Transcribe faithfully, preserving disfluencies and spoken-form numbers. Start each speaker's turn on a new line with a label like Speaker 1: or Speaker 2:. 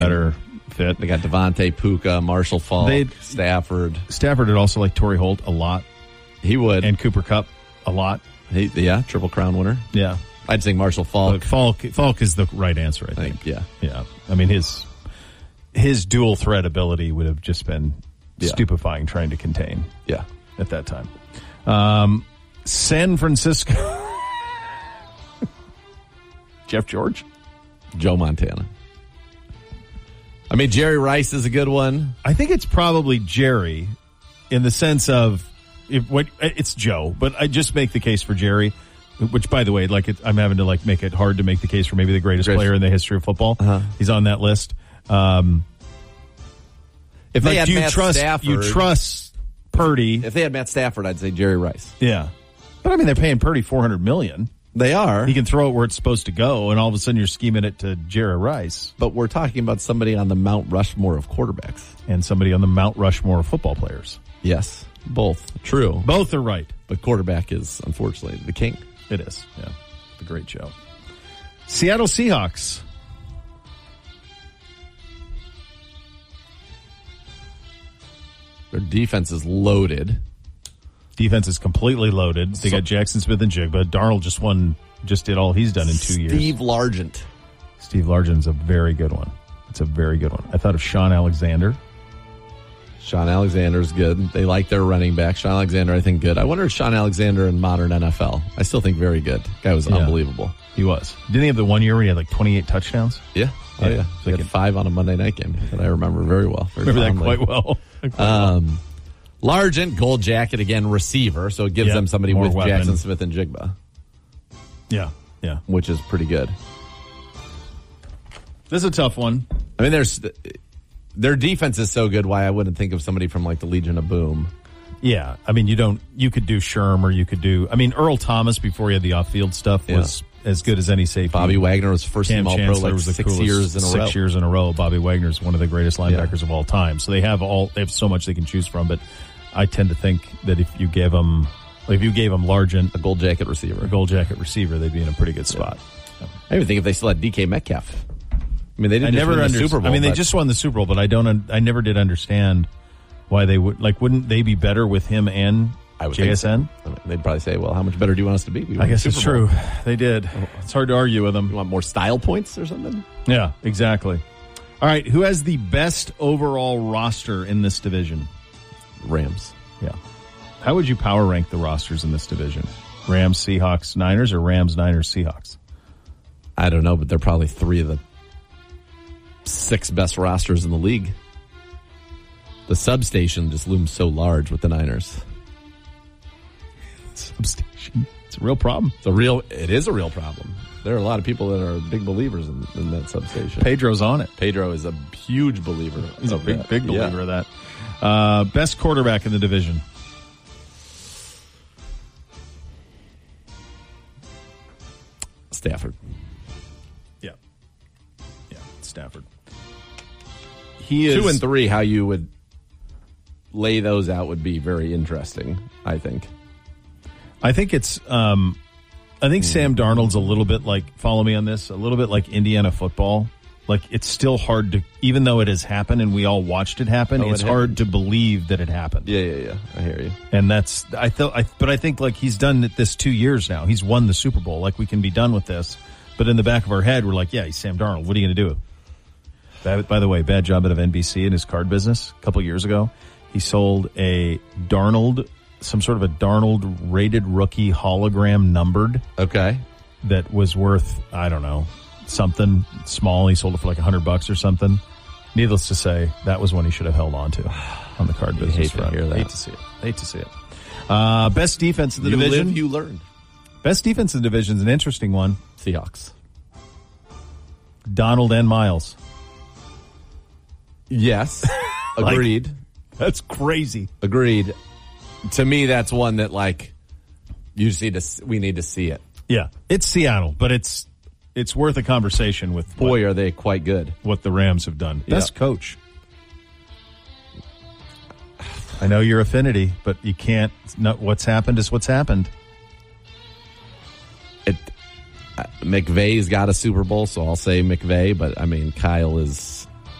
Speaker 1: better fit.
Speaker 2: They got Devontae, Puka, Marshall Faulk,
Speaker 1: They'd,
Speaker 2: Stafford.
Speaker 1: Stafford would also like Torrey Holt a lot.
Speaker 2: He would.
Speaker 1: And Cooper Kupp a lot.
Speaker 2: He, yeah, Triple Crown winner.
Speaker 1: Yeah.
Speaker 2: I'd think Marshall Faulk.
Speaker 1: But Falk. Falk is the right answer, I think.
Speaker 2: I think. Yeah.
Speaker 1: Yeah. I mean, his his dual threat ability would have just been yeah. stupefying trying to contain.
Speaker 2: Yeah.
Speaker 1: At that time. Um, San Francisco. Jeff George?
Speaker 2: Joe Montana. I mean, Jerry Rice is a good one.
Speaker 1: I think it's probably Jerry in the sense of if what it's Joe, but I just make the case for Jerry, which, by the way, like it, I'm having to like make it hard to make the case for maybe the greatest Great. player in the history of football. Uh-huh. He's on that list. Um,
Speaker 2: if they had
Speaker 1: you
Speaker 2: Matt
Speaker 1: trust,
Speaker 2: Stafford,
Speaker 1: you trust Purdy.
Speaker 2: If they had Matt Stafford, I'd say Jerry Rice.
Speaker 1: Yeah, but I mean they're paying Purdy four hundred million dollars.
Speaker 2: They are.
Speaker 1: He can throw it where it's supposed to go, and all of a sudden you're scheming it to Jerry Rice.
Speaker 2: But we're talking about somebody on the Mount Rushmore of quarterbacks.
Speaker 1: And somebody on the Mount Rushmore of football players.
Speaker 2: Yes, both. True.
Speaker 1: Both are right.
Speaker 2: But quarterback is, unfortunately, the king.
Speaker 1: It is, yeah. The great show. Seattle Seahawks.
Speaker 2: Their defense is loaded.
Speaker 1: Defense is completely loaded. They so, got Jackson Smith and Jigba. Darnold just won, just did all he's done in two
Speaker 2: Steve
Speaker 1: years.
Speaker 2: Steve Largent.
Speaker 1: Steve Largent's a very good one. It's a very good one. I thought of Sean Alexander.
Speaker 2: Sean Alexander's good. They like their running back. Sean Alexander, I think, good. I wonder if Sean Alexander in modern N F L. I still think very good. Guy was yeah, unbelievable.
Speaker 1: He was. Didn't he have the one year where he had like twenty-eight touchdowns?
Speaker 2: Yeah. Oh, yeah. yeah. He had five on a Monday night game that I remember very well. Very
Speaker 1: remember fondly. that quite well. quite
Speaker 2: um,
Speaker 1: well.
Speaker 2: Largent, gold jacket, again, receiver. So it gives
Speaker 1: yep,
Speaker 2: them somebody with
Speaker 1: weapon.
Speaker 2: Jackson Smith and Jigba.
Speaker 1: Yeah. Yeah.
Speaker 2: Which is pretty good.
Speaker 1: This is a tough one.
Speaker 2: I mean, there's their defense is so good. Why I wouldn't think of somebody from like the Legion of Boom.
Speaker 1: Yeah, I mean, you don't. You could do Sherm, or you could do. I mean, Earl Thomas before he had the off-field stuff was yeah. as good as any safety.
Speaker 2: Bobby Wagner was first
Speaker 1: Cam
Speaker 2: team All-Pro like
Speaker 1: was the
Speaker 2: six
Speaker 1: coolest,
Speaker 2: years in a
Speaker 1: six
Speaker 2: row.
Speaker 1: Six years in a row. Bobby Wagner is one of the greatest linebackers
Speaker 2: yeah.
Speaker 1: of all time. So they have all. They have so much they can choose from. But I tend to think that if you gave them, like if you gave them Largent,
Speaker 2: a gold jacket receiver,
Speaker 1: a gold jacket receiver, they'd be in a pretty good spot.
Speaker 2: Yeah. I even think if they still had D K Metcalf. I mean, they didn't
Speaker 1: I never
Speaker 2: win the
Speaker 1: under,
Speaker 2: Super Bowl.
Speaker 1: I mean, they just won the Super Bowl, but I don't. I never did understand why they would. Like, wouldn't they be better with him and
Speaker 2: I would
Speaker 1: J S N?
Speaker 2: So. I mean, they'd probably say, "Well, how much better do you want us to be?" We
Speaker 1: I guess it's
Speaker 2: Bowl.
Speaker 1: true. They did. It's hard to argue with them.
Speaker 2: You want more style points or something?
Speaker 1: Yeah, exactly. All right, who has the best overall roster in this division?
Speaker 2: Rams.
Speaker 1: Yeah. How would you power rank the rosters in this division? Rams, Seahawks, Niners, or Rams, Niners, Seahawks?
Speaker 2: I don't know, but they're probably three of the six best rosters in the league. The substation just looms so large with the Niners.
Speaker 1: Substation. It's a real problem.
Speaker 2: It's a real. It is a real problem. There are a lot of people that are big believers in, in that substation.
Speaker 1: Pedro's on it.
Speaker 2: Pedro is a huge believer.
Speaker 1: He's a big,
Speaker 2: that.
Speaker 1: big believer
Speaker 2: yeah.
Speaker 1: of that. Uh, best quarterback in the division.
Speaker 2: Stafford.
Speaker 1: Yeah. Yeah, Stafford. He is
Speaker 2: two and three. How you would lay those out would be very interesting, I think.
Speaker 1: I think it's, um, I think mm. Sam Darnold's a little bit like, follow me on this, a little bit like Indiana football. Like, it's still hard to, even though it has happened and we all watched it happen, oh, it's it hard to believe that it happened.
Speaker 2: Yeah, yeah, yeah. I hear you.
Speaker 1: And that's, I thought, I, but I think like he's done it this two years now. He's won the Super Bowl. Like, we can be done with this. But in the back of our head, we're like, yeah, he's Sam Darnold. What are you going to do? By, by the way, bad job out of N B C in his card business a couple years ago. He sold a Darnold, some sort of a Darnold rated rookie hologram numbered.
Speaker 2: Okay.
Speaker 1: That was worth, I don't know, something small. He sold it for like a hundred bucks or something. Needless to say, that was one he should have held on to on the card business.
Speaker 2: Hate to
Speaker 1: front.
Speaker 2: hear that.
Speaker 1: Hate to see it. Hate to see it. Uh, best defense in the
Speaker 2: you
Speaker 1: division.
Speaker 2: Live, you learn.
Speaker 1: Best defense in the division is an interesting one.
Speaker 2: Seahawks.
Speaker 1: Donald and Miles.
Speaker 2: Yes. Agreed.
Speaker 1: Like, that's crazy.
Speaker 2: Agreed. To me, that's one that like you just need to. We need to see it.
Speaker 1: Yeah, it's Seattle, but it's it's worth a conversation with.
Speaker 2: Boy,
Speaker 1: what,
Speaker 2: are they quite good.
Speaker 1: What the Rams have done.
Speaker 2: Yep.
Speaker 1: Best coach. I know your affinity, but you can't. Not what's happened is what's happened.
Speaker 2: It. Uh, McVay's got a Super Bowl, so I'll say McVay. But I mean, Kyle is